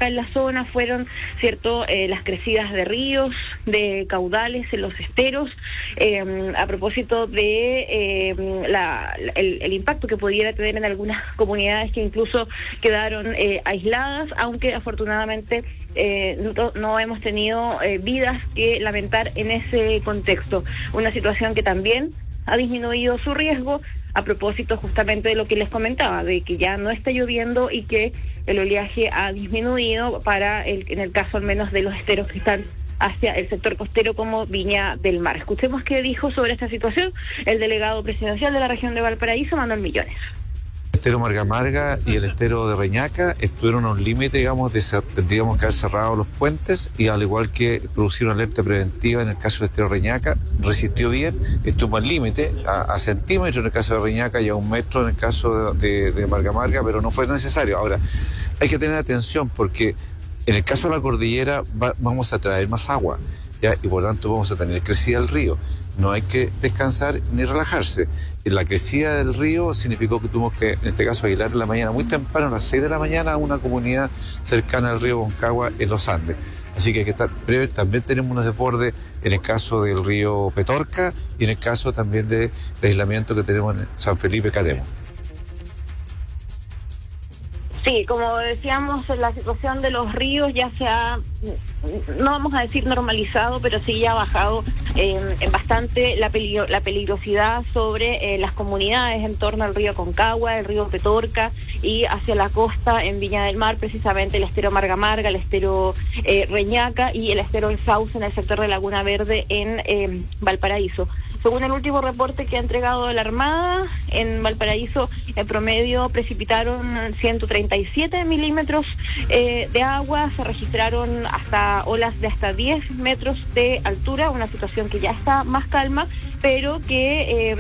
acá en la zona fueron, ¿cierto?, las crecidas de ríos, de caudales en los esteros, a propósito de el impacto que pudiera tener en algunas comunidades que incluso quedaron aisladas, aunque afortunadamente no hemos tenido vidas que lamentar en ese contexto. Una situación que también ha disminuido su riesgo a propósito justamente de lo que les comentaba, de que ya no está lloviendo y que el oleaje ha disminuido en el caso al menos de los esteros que están hacia el sector costero como Viña del Mar. Escuchemos qué dijo sobre esta situación el delegado presidencial de la región de Valparaíso, Manuel Millones. El estero Marga Marga y el estero de Reñaca estuvieron a un límite, digamos, tendríamos que haber cerrado los puentes, y al igual que producir una alerta preventiva en el caso del estero Reñaca, resistió bien, estuvo al límite, a centímetros en el caso de Reñaca y a 1 metro en el caso de Marga Marga, pero no fue necesario. Ahora, hay que tener atención porque en el caso de la cordillera vamos a traer más agua, ¿ya? Y por tanto vamos a tener crecida del río. No hay que descansar ni relajarse. La crecida del río significó que tuvimos que, en este caso, aguilar en la mañana, muy temprano, a las 6 de la mañana, a una comunidad cercana al río Concagua, en los Andes. Así que hay que estar breve. También tenemos unos desbordes en el caso del río Petorca y en el caso también del aislamiento que tenemos en San Felipe Cademo. Sí, como decíamos, la situación de los ríos ya se ha, no vamos a decir normalizado, pero sí ya ha bajado en bastante la peligrosidad sobre las comunidades en torno al río Concagua, el río Petorca y hacia la costa en Viña del Mar, precisamente el estero Marga Marga, el estero Reñaca y el estero El Sauce en el sector de Laguna Verde en Valparaíso. Según el último reporte que ha entregado la Armada, en Valparaíso en promedio precipitaron 137 milímetros de agua, se registraron hasta olas de hasta 10 metros de altura, una situación que ya está más calma, pero que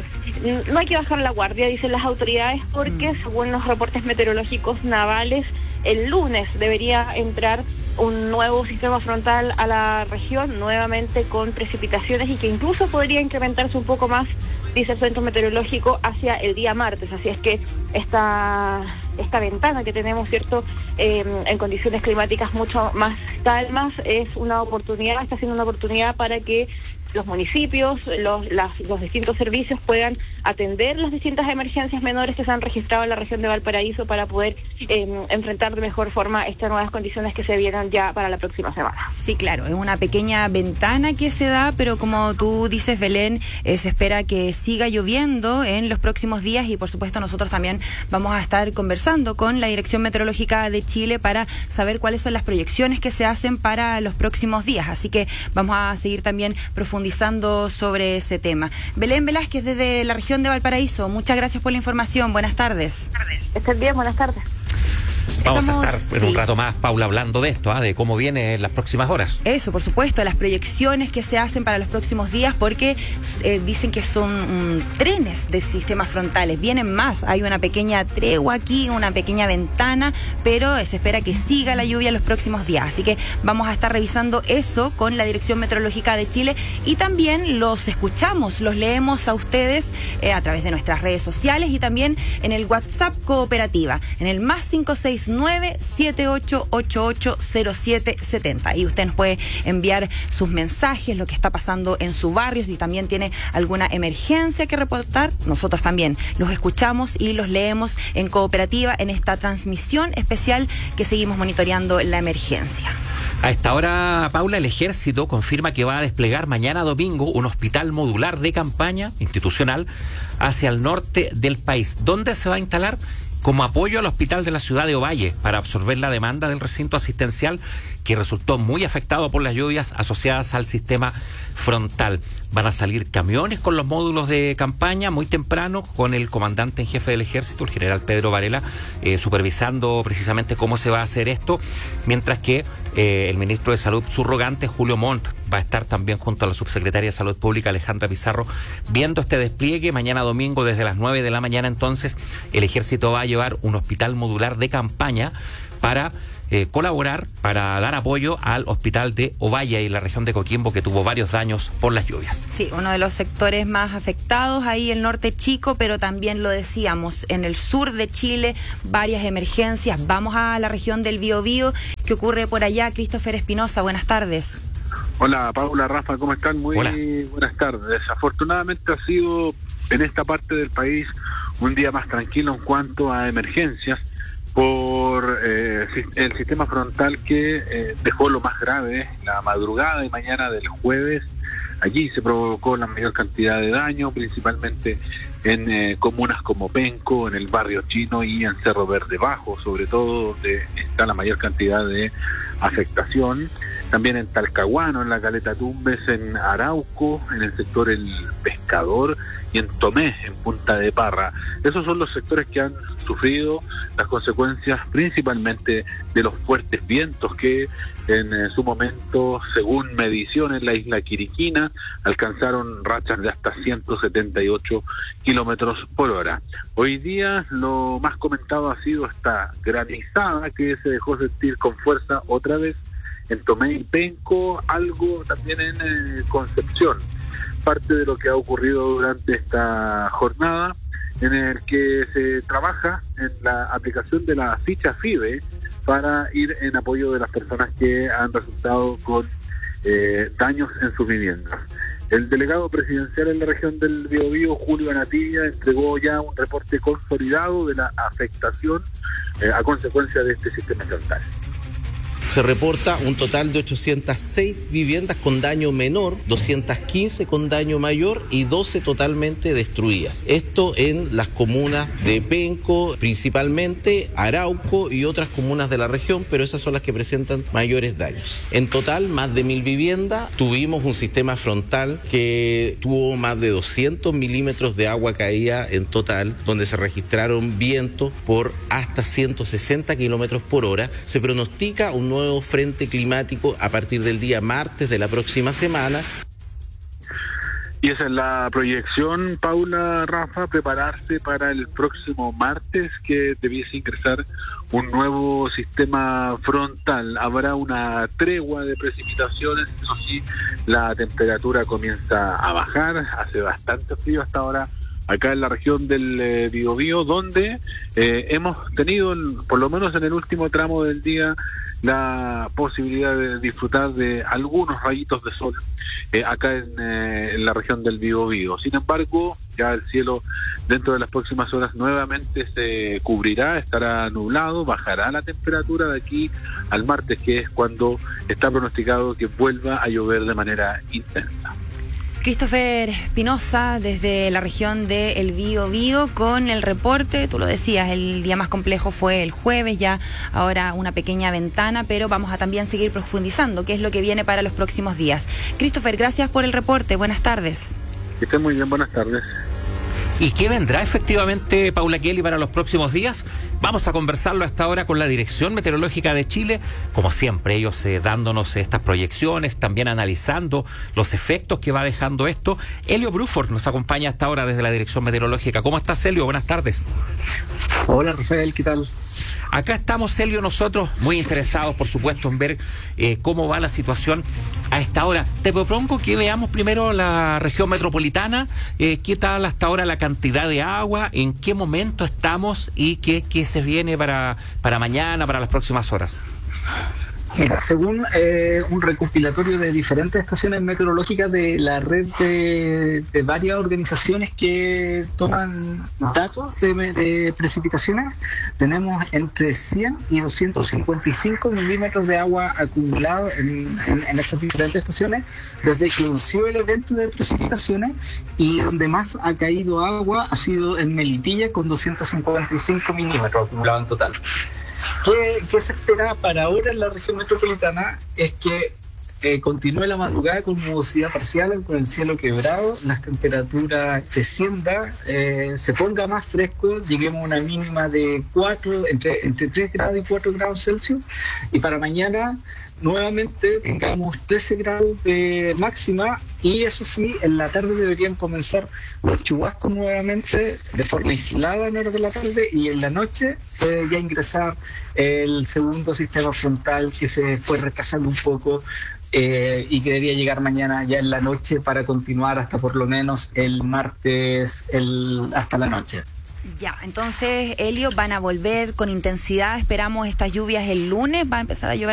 no hay que bajar la guardia, dicen las autoridades, porque según los reportes meteorológicos navales, el lunes debería entrar un nuevo sistema frontal a la región, nuevamente con precipitaciones y que incluso podría incrementarse un poco más, dice el centro meteorológico, hacia el día martes. Así es que esta ventana que tenemos, ¿cierto?, en condiciones climáticas mucho más calmas, es una oportunidad, está siendo una oportunidad para que los municipios, los distintos servicios puedan atender las distintas emergencias menores que se han registrado en la región de Valparaíso para poder enfrentar de mejor forma estas nuevas condiciones que se vienen ya para la próxima semana. Sí, claro, es una pequeña ventana que se da, pero como tú dices, Belén, se espera que siga lloviendo en los próximos días y por supuesto nosotros también vamos a estar conversando con la Dirección Meteorológica de Chile para saber cuáles son las proyecciones que se hacen para los próximos días, así que vamos a seguir también profundizando sobre ese tema. Belén Velázquez desde la región de Valparaíso, muchas gracias por la información, buenas tardes. Estén bien, buenas tardes. Vamos a estar en un rato más, Paula, hablando de esto, de cómo viene en las próximas horas. Eso, por supuesto, las proyecciones que se hacen para los próximos días, porque dicen que son trenes de sistemas frontales, vienen más, hay una pequeña tregua aquí, una pequeña ventana, pero se espera que siga la lluvia en los próximos días, así que vamos a estar revisando eso con la Dirección Meteorológica de Chile y también los escuchamos, los leemos a ustedes a través de nuestras redes sociales y también en el WhatsApp Cooperativa, en el más 569-7888-0770. Y usted nos puede enviar sus mensajes, lo que está pasando en su barrio, si también tiene alguna emergencia que reportar. Nosotros también los escuchamos y los leemos en Cooperativa en esta transmisión especial que seguimos monitoreando la emergencia. A esta hora, Paula, el Ejército confirma que va a desplegar mañana domingo un hospital modular de campaña institucional hacia el norte del país. ¿Dónde se va a instalar? Como apoyo al hospital de la ciudad de Ovalle para absorber la demanda del recinto asistencial que resultó muy afectado por las lluvias asociadas al sistema frontal. Van a salir camiones con los módulos de campaña muy temprano, con el comandante en jefe del Ejército, el general Pedro Varela, supervisando precisamente cómo se va a hacer esto, mientras que el ministro de Salud subrogante, Julio Montt, va a estar también junto a la subsecretaria de Salud Pública, Alejandra Pizarro, viendo este despliegue. Mañana domingo desde las 9 de la mañana entonces el Ejército va a llevar un hospital modular de campaña para colaborar, para dar apoyo al hospital de Ovalle y la región de Coquimbo, que tuvo varios daños por las lluvias. Sí, uno de los sectores más afectados, ahí el norte chico, pero también lo decíamos, en el sur de Chile, varias emergencias. Vamos a la región del Biobío ¿Qué ocurre por allá? Christopher Espinosa, buenas tardes. Hola Paula, Rafa, ¿cómo están? Muy Hola. buenas tardes. Desafortunadamente ha sido en esta parte del país un día más tranquilo en cuanto a emergencias por el sistema frontal que dejó lo más grave la madrugada y mañana del jueves. Allí se provocó la mayor cantidad de daño, principalmente en comunas como Penco, en el barrio Chino y en Cerro Verde Bajo, sobre todo donde está la mayor cantidad de afectación. También en Talcahuano, en la Caleta Tumbes, en Arauco, en el sector El Pescador y en Tomé, en Punta de Parra. Esos son los sectores que han sufrido las consecuencias principalmente de los fuertes vientos que en su momento, según mediciones, la isla Quiriquina alcanzaron rachas de hasta 178 kilómetros por hora. Hoy día lo más comentado ha sido esta granizada que se dejó sentir con fuerza otra vez en Tomé y Penco, algo también en Concepción. Parte de lo que ha ocurrido durante esta jornada, en el que se trabaja en la aplicación de la ficha FIBE para ir en apoyo de las personas que han resultado con daños en sus viviendas. El delegado presidencial en la región del Biobío, Julio Anatilla, entregó ya un reporte consolidado de la afectación a consecuencia de este sistema frontal. Se reporta un total de 806 viviendas con daño menor, 215 con daño mayor y 12 totalmente destruidas. Esto en las comunas de Penco, principalmente Arauco y otras comunas de la región, pero esas son las que presentan mayores daños. En total, más de 1.000 viviendas. Tuvimos un sistema frontal que tuvo más de 200 milímetros de agua caída en total, donde se registraron vientos por hasta 160 kilómetros por hora. Se pronostica un nuevo frente climático a partir del día martes de la próxima semana. Y esa es la proyección, Paula, Rafa, prepararse para el próximo martes que debiese ingresar un nuevo sistema frontal. Habrá una tregua de precipitaciones, eso sí, la temperatura comienza a bajar, hace bastante frío hasta ahora acá en la región del Biobío, donde hemos tenido, por lo menos en el último tramo del día, la posibilidad de disfrutar de algunos rayitos de sol acá en la región del Biobío. Sin embargo, ya el cielo dentro de las próximas horas nuevamente se cubrirá, estará nublado, bajará la temperatura de aquí al martes, que es cuando está pronosticado que vuelva a llover de manera intensa. Christopher Espinosa, desde la región de El Biobío, con el reporte. Tú lo decías, el día más complejo fue el jueves, ya ahora una pequeña ventana, pero vamos a también seguir profundizando qué es lo que viene para los próximos días. Christopher, gracias por el reporte. Buenas tardes. Que estén muy bien, buenas tardes. ¿Y qué vendrá efectivamente, Paula Kelly, para los próximos días? Vamos a conversarlo hasta ahora con la Dirección Meteorológica de Chile, como siempre, ellos dándonos estas proyecciones, también analizando los efectos que va dejando esto. Elio Bruford nos acompaña hasta ahora desde la Dirección Meteorológica. ¿Cómo estás, Elio? Buenas tardes. Hola, Rafael, ¿qué tal? Acá estamos, Elio, nosotros muy interesados, por supuesto, en ver cómo va la situación a esta hora. Te propongo que veamos primero la región metropolitana, qué tal hasta ahora la cantidad de agua, en qué momento estamos y qué se viene para mañana, para las próximas horas. Mira, según un recopilatorio de diferentes estaciones meteorológicas de la red de varias organizaciones que toman datos de precipitaciones, tenemos entre 100 y 255 milímetros de agua acumulado en estas diferentes estaciones desde que inició el evento de precipitaciones, y donde más ha caído agua ha sido en Melipilla, con 255 milímetros acumulados en total. ¿Qué se espera para ahora en la región metropolitana? Es que continúe la madrugada con nubosidad parcial, con el cielo quebrado, las temperaturas desciendan, se ponga más fresco, lleguemos a una mínima de 4, entre 3 grados y 4 grados Celsius, y para mañana nuevamente tengamos 13 grados de máxima, y eso sí, en la tarde deberían comenzar los chubascos nuevamente de forma aislada en horas de la tarde, y en la noche ya ingresar el segundo sistema frontal, que se fue retrasando un poco y que debería llegar mañana ya en la noche para continuar hasta por lo menos el martes hasta la noche. Ya, entonces, Elio, van a volver con intensidad. Esperamos estas lluvias el lunes. Va a empezar a llover